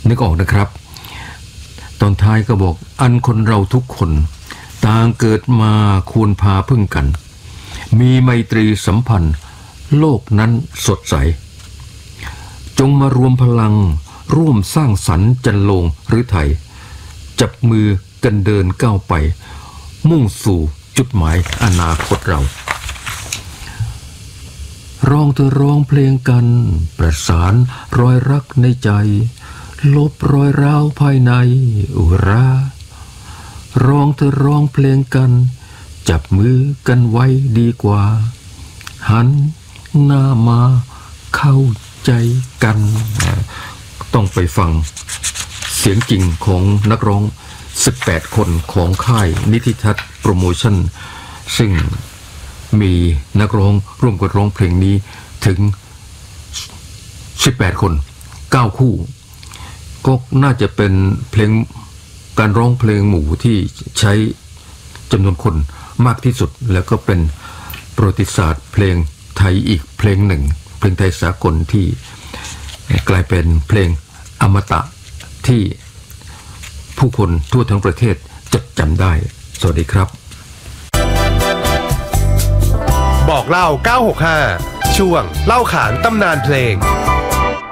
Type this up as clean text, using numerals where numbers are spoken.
นึกออกนะครับตอนท้ายก็บอกอันคนเราทุกคนต่างเกิดมาควรพาพึ่งกันมีไมตรีสัมพันธ์โลกนั้นสดใสจงมารวมพลังร่วมสร้างสรรค์จันโลงหรือไทยจับมือกันเดินก้าวไปมุ่งสู่จุดหมายอนาคตเราร้องเธอร้องเพลงกันประสานรอยรักในใจลบรอยร้าวภายในอุราร้องเธอร้องเพลงกันจับมือกันไว้ดีกว่าหันหน้ามาเข้าใจกันต้องไปฟังเสียงจริงของนักร้อง18คนของค่ายนิติทัศน์โปรโมชั่นซึ่งมีนักร้องร่วมกันร้องเพลงนี้ถึง18คน9คู่ก็น่าจะเป็นเพลงการร้องเพลงหมู่ที่ใช้จำนวนคนมากที่สุดแล้วก็เป็นประวัติศาสตร์เพลงไทยอีกเพลงหนึ่งเพลงไทยสากลที่กลายเป็นเพลงอมตะที่ผู้คนทั่วทั้งประเทศจดจำได้สวัสดีครับบอกเล่า965ช่วงเล่าขานตำนานเพลง